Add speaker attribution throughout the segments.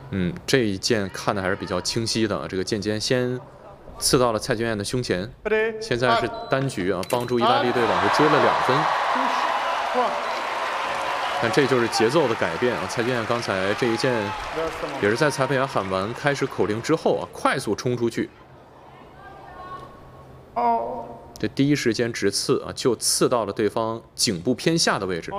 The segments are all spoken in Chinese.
Speaker 1: 这一剑看的还是比较清晰的。这个剑尖先刺到了蔡俊彦的胸前，现在是单局啊，帮助意大利队往回追了2分。但这就是节奏的改变啊！蔡俊彦刚才这一剑也是在裁判员喊完开始口令之后啊，快速冲出去。这第一时间直刺啊，就刺到了对方颈部偏下的位置。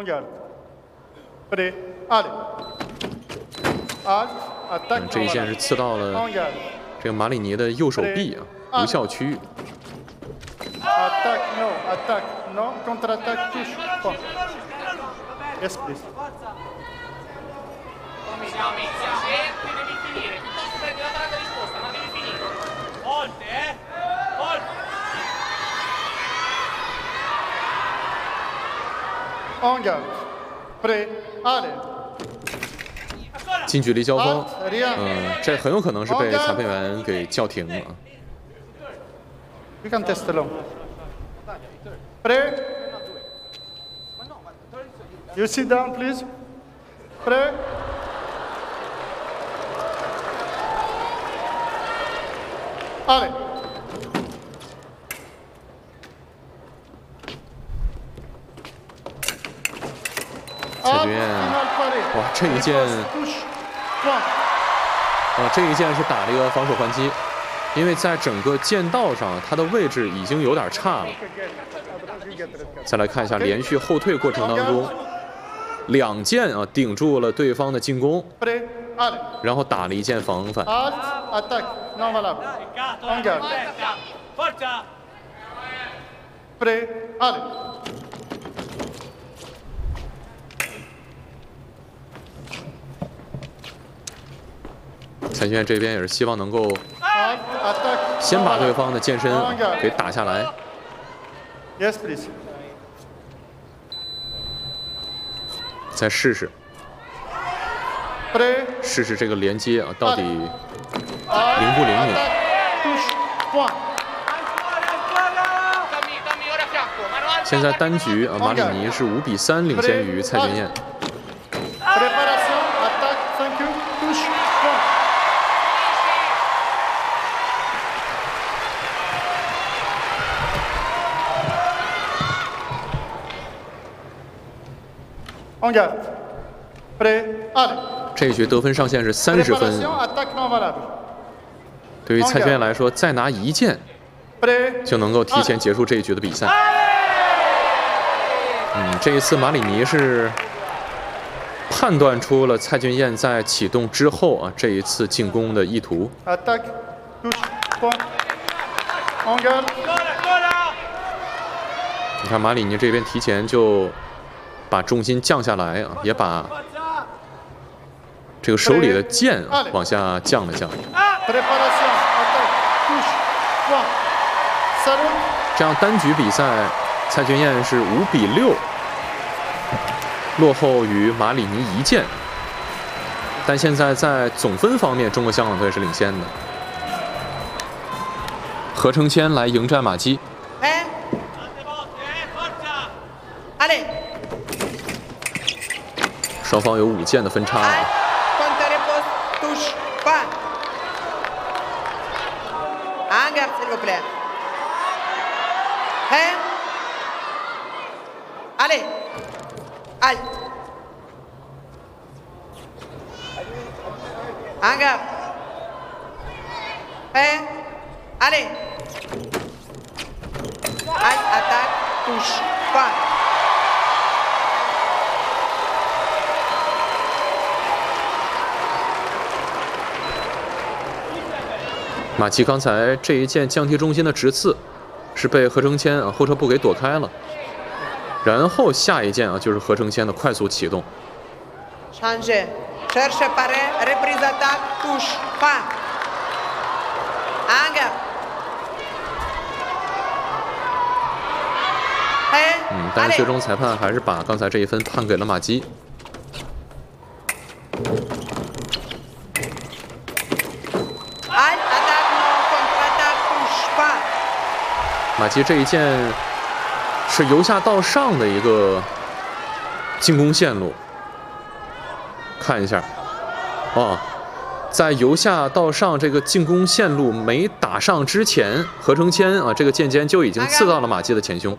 Speaker 1: 这一剑是刺到了这个马里尼的右手臂啊，无效区域。
Speaker 2: Yes, please. En garde. Prêt. Allez.
Speaker 1: 近距离交锋，这很有可能是被裁判员给叫停了。
Speaker 2: You can test alone. Prêt. You sit down, please. Prêt. Allez.
Speaker 1: 蔡俊彦，哇，这一剑，这一剑是打了一个防守还击，因为在整个剑道上，他的位置已经有点差了。再来看一下连续后退过程当中，2剑啊顶住了对方的进攻，然后打了一剑防反。蔡俊彦这边也是希望能够先把对方的剑身给打下来。
Speaker 2: Yes, please.
Speaker 1: 再试试这个连接啊，到底灵不灵敏？现在单局啊，马里尼是5比3领先于蔡俊彦。这一局得分上限是30分。对于蔡俊彦来说，再拿1剑就能够提前结束这一局的比赛。这一次马里尼是判断出了蔡俊彦在启动之后啊，这一次进攻的意图。你看马里尼这边提前就把重心降下来啊，也把这个手里的剑往下降了降。这样单局比赛，蔡俊彦是5比6，落后于马里尼1剑。但现在在总分方面，中国香港队是领先的。何承谦来迎战马基。双方有5剑的分差。马奇刚才这一剑降低中心的直刺，是被何承谦后撤步给躲开了。然后下一剑就是何承谦的快速启动。但是最终裁判还是把刚才这一分判给了马基。马基这一剑是由下到上的一个进攻线路，看一下， 在由下到上这个进攻线路没打上之前，何承谦啊这个剑尖就已经刺到了马基的前胸。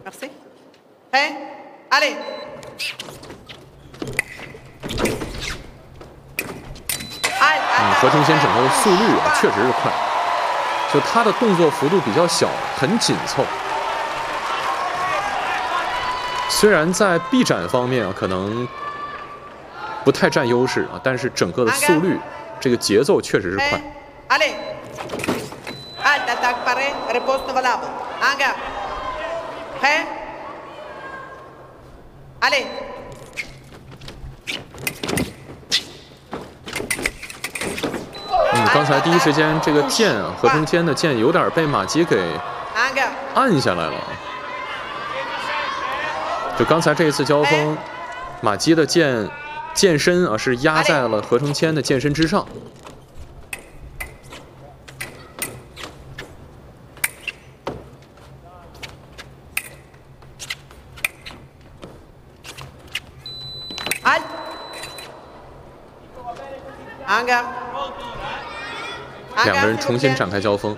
Speaker 1: 何承谦整个的速率啊确实是快，就他的动作幅度比较小，很紧凑。虽然在臂展方面啊可能不太占优势啊，但是整个的速率，这个节奏确实是快。刚才第一时间这个剑啊，何承谦的剑有点被马基给按下来了。就刚才这一次交锋，马基的剑身啊是压在了何承谦的剑身之上。两个人重新展开交锋。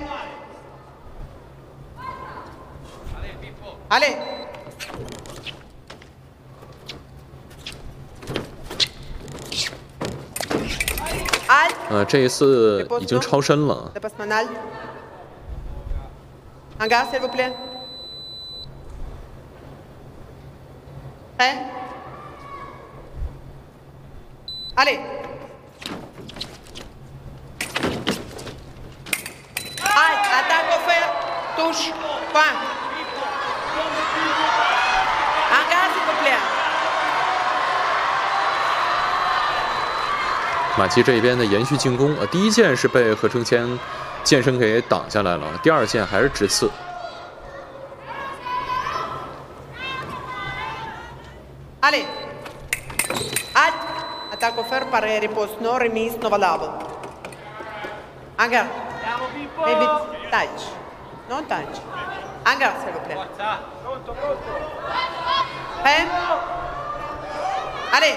Speaker 1: 这一次已经超身了。马基这边的延续进攻，第一剑是被何承谦剑身给挡下来了，第二剑还是直刺。
Speaker 3: Attacco per riposo, no remise, no valavo. Anche, maybe touch, non touch. Anche, s'il vous plaît. Allez.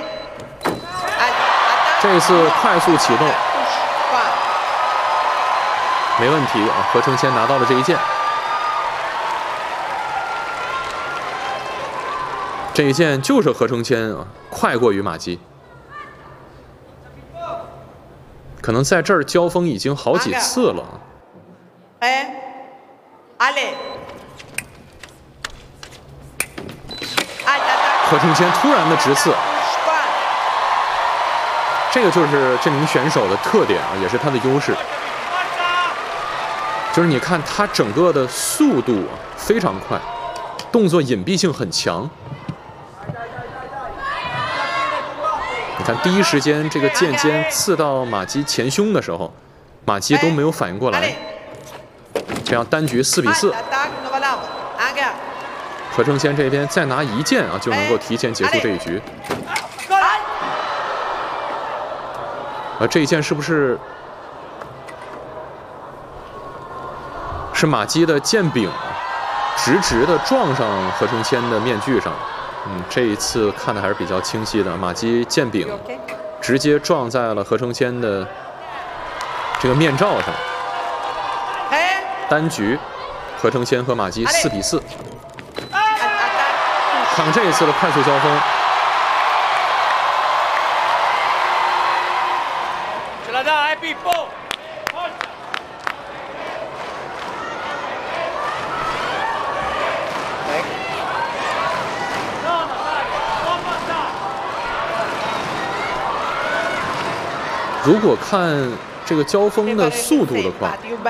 Speaker 1: 这一次快速启动，没问题啊！何承谦拿到了这一剑，这一剑就是何承谦啊，快过于马基。可能在这儿交锋已经好几次了。何承谦突然的直刺。这个就是这名选手的特点啊，也是他的优势，就是你看他整个的速度非常快，动作隐蔽性很强。你看第一时间这个剑尖刺到马基前胸的时候，马基都没有反应过来，这样单局4比4。何承谦这边再拿一剑啊，就能够提前结束这一局。这一剑是不是马基的剑柄直直的撞上何承谦的面具上？这一次看的还是比较清晰的，马基剑柄直接撞在了何承谦的这个面罩上。单局，何承谦和马基4比4。看看这一次的快速交锋。如果看这个交锋的速度的话，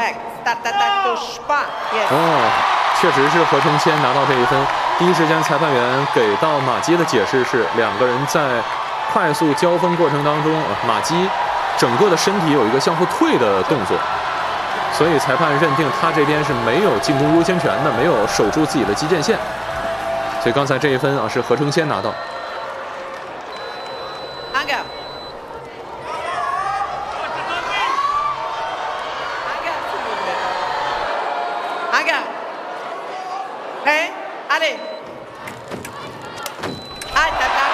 Speaker 1: 确实是何承谦拿到这一分。第一时间裁判员给到马基的解释是，两个人在快速交锋过程当中，马基整个的身体有一个向后退的动作，所以裁判认定他这边是没有进攻优先权的，没有守住自己的击剑线。所以刚才这一分是何承谦拿到。
Speaker 3: Allez.